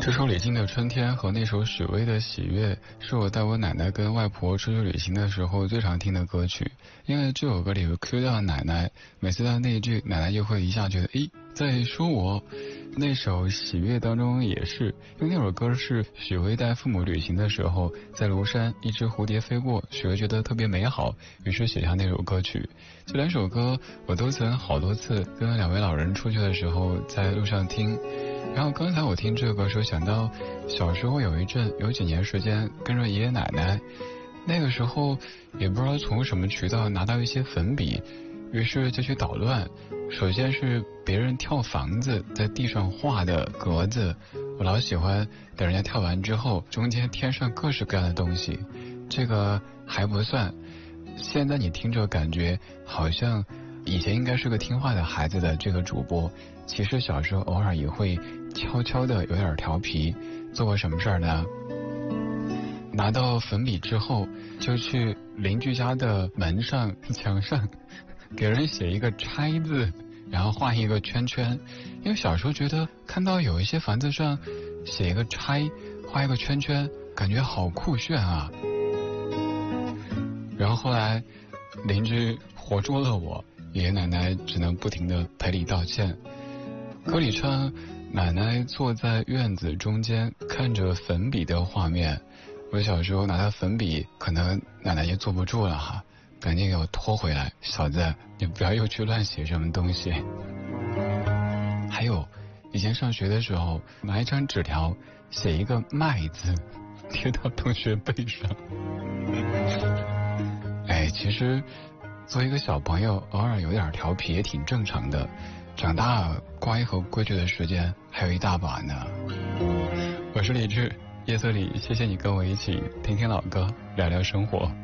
这首李菁的《春天》和那首许巍的《喜悦》是我带我奶奶跟外婆出去旅行的时候最常听的歌曲，因为这首歌里有 Q 到奶奶，每次到那一句，奶奶就会一下觉得诶，在说我。那首《喜悦》当中也是，因为那首歌是许巍带父母旅行的时候，在庐山一只蝴蝶飞过，许巍觉得特别美好，于是写下那首歌曲。这两首歌我都曾好多次跟两位老人出去的时候在路上听。然后刚才我听这个时候想到小时候有几年时间跟着爷爷奶奶，那个时候也不知道从什么渠道拿到一些粉笔，于是就去捣乱。首先是别人跳房子在地上画的格子，我老喜欢等人家跳完之后中间添上各式各样的东西。这个还不算，现在你听着感觉好像以前应该是个听话的孩子的这个主播，其实小时候偶尔也会悄悄的有点调皮。做过什么事儿呢？拿到粉笔之后就去邻居家的门上墙上给人写一个拆字，然后画一个圈圈。因为小时候觉得看到有一些房子上写一个拆画一个圈圈感觉好酷炫啊。然后后来邻居活捉了我，爷爷奶奶只能不停地赔礼道歉。歌里唱奶奶坐在院子中间看着粉笔的画面，我小时候拿到粉笔可能奶奶也坐不住了哈，赶紧给我拖回来，小子你不要又去乱写什么东西。还有以前上学的时候拿一张纸条写一个麦字贴到同学背上。其实作为一个小朋友偶尔有点调皮也挺正常的，长大乖和规矩的时间还有一大把呢。我是李志，夜色里谢谢你跟我一起听听老歌，聊聊生活。